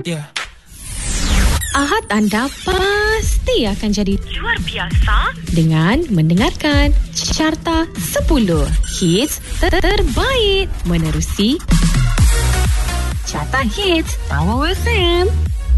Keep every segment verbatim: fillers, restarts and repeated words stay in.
Ya. Yeah. Ahad anda pasti akan jadi luar biasa dengan mendengarkan Carta sepuluh Hits ter- terbaik menerusi Carta Hits Power F M.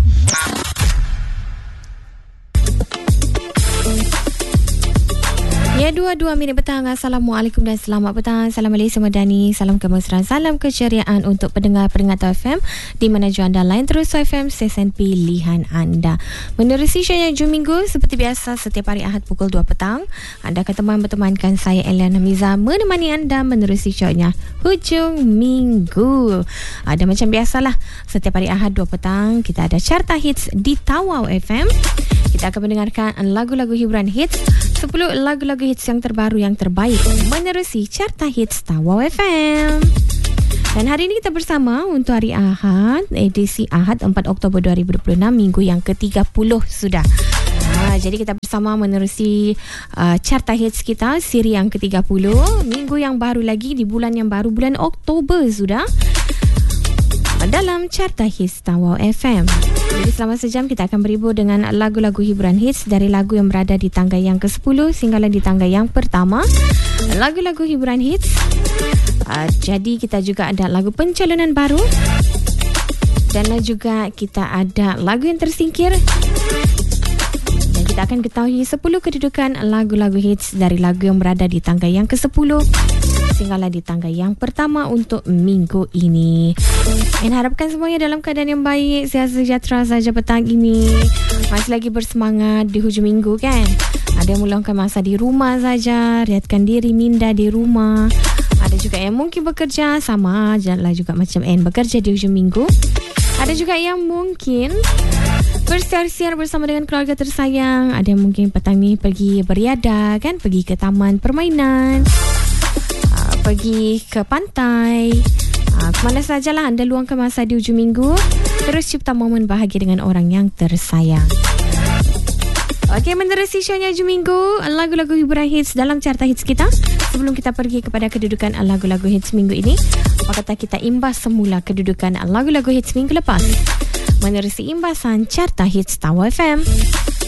Ya, dua puluh dua minit petang. Assalamualaikum dan selamat petang. Salam Malaysia Madani, salam kemesraan, salam keceriaan untuk pendengar-pendengar F M di mana jua anda lain terus F M, stesen pilihan anda. Menerusi syariah Hujung Minggu seperti biasa setiap hari Ahad pukul dua petang. Anda akan teman-bertemankan saya Eliana Miza menemani anda menerusi syariah Hujung Minggu. Ada macam biasalah setiap hari Ahad dua petang kita ada Carta Hits di Tawau F M. Kita akan mendengarkan lagu-lagu hiburan hits, sepuluh lagu-lagu hits yang terbaru yang terbaik menerusi Carta Hits Tawau F M. Dan hari ini kita bersama untuk hari Ahad, edisi Ahad empat Oktober dua ribu dua puluh enam, minggu yang ke tiga puluh sudah. Ha, jadi kita bersama menerusi uh, Carta Hits kita, siri yang ke tiga puluh, minggu yang baru lagi di bulan yang baru, bulan Oktober sudah, dalam Carta Hits Tawau F M. Jadi selama sejam kita akan berhibur dengan lagu-lagu hiburan hits dari lagu yang berada di tangga yang ke sepuluh sehinggalah di tangga yang pertama. Lagu-lagu hiburan hits. Uh, jadi kita juga ada lagu pencalonan baru. Dan juga kita ada lagu yang tersingkir. Dan kita akan ketahui sepuluh kedudukan lagu-lagu hits dari lagu yang berada di tangga yang ke sepuluh sehinggalah di tangga yang pertama untuk minggu ini. Dan harapkan semuanya dalam keadaan yang baik, sihat sejahtera saja petang ini. Masih lagi bersemangat di hujung minggu kan? Ada yang meluangkan masa di rumah saja, riatkan diri minda di rumah. Ada juga yang mungkin bekerja, sama lah juga macam N bekerja di hujung minggu. Ada juga yang mungkin bersiar-siar bersama dengan keluarga tersayang. Ada yang mungkin petang ni pergi beriadah kan, pergi ke taman permainan, pergi ke pantai, uh, kemana sajalah anda luangkan masa di hujung minggu. Terus cipta momen bahagia dengan orang yang tersayang. Okey, menerusi syariah Hujung Minggu, lagu-lagu hiburan hits dalam Carta Hits kita. Sebelum kita pergi kepada kedudukan lagu-lagu hits minggu ini, apa kata kita imbas semula kedudukan lagu-lagu hits minggu lepas. Menerusi imbasan Carta Hits Tawau F M.